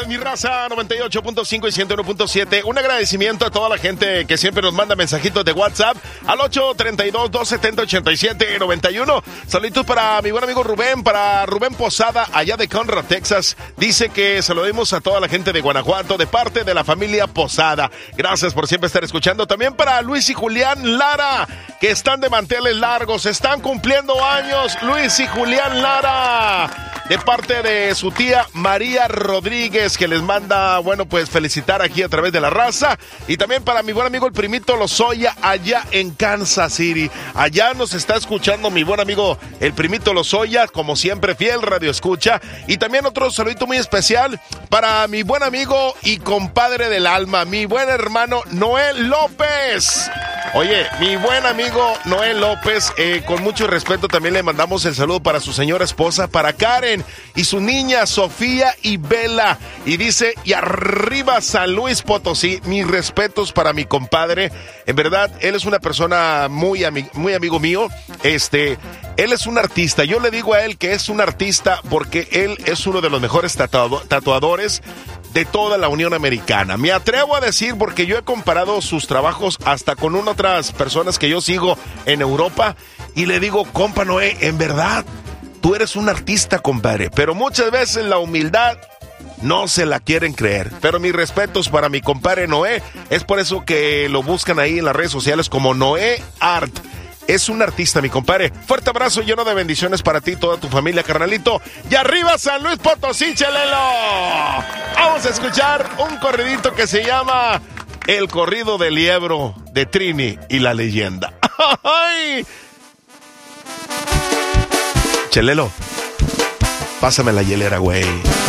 mi raza, 98.5 y 101.7. Un agradecimiento a toda la gente que siempre nos manda mensajitos de WhatsApp al 832-270-8791. Saluditos para mi buen amigo Rubén, para Rubén Posada, allá de Conroe, Texas. Dice que saludemos a toda la gente de Guanajuato, de parte de la familia Posada. Gracias por siempre estar escuchando. También para Luis y Julián Lara, que están de manteles largos, están cumpliendo años. Luis y Julián Lara, de parte de su tía María Rodríguez, que les manda, bueno, pues felicitar aquí a través de la raza. Y también para mi buen amigo el primito Lozoya, allá en Kansas City. Allá nos está escuchando mi buen amigo el primito Lozoya, como siempre, fiel radio escucha. Y también otro saludito muy especial para mi buen amigo y compadre del alma, mi buen hermano Noel López. Oye, mi buen amigo Noel López, con mucho respeto también le mandamos el saludo para su señora esposa, para Karen y su niña Sofía y Bella. Y dice, y arriba San Luis Potosí. Mis respetos para mi compadre. En verdad, él es una persona muy amigo mío. Él es un artista. Yo le digo a él que es un artista porque él es uno de los mejores tatuadores de toda la Unión Americana. Me atrevo a decir, porque yo he comparado sus trabajos hasta con otras personas que yo sigo en Europa, y le digo, compa Noé, en verdad, tú eres un artista, compadre, pero muchas veces la humildad no se la quieren creer. Pero mis respetos para mi compadre Noé, es por eso que lo buscan ahí en las redes sociales como Noé Art. Es un artista, mi compadre. Fuerte abrazo lleno de bendiciones para ti y toda tu familia, carnalito. Y arriba San Luis Potosí, Chelelo. Vamos a escuchar un corridito que se llama El Corrido del Liebro, de Trini y la Leyenda. ¡Ay! Chelelo, pásame la hielera, güey.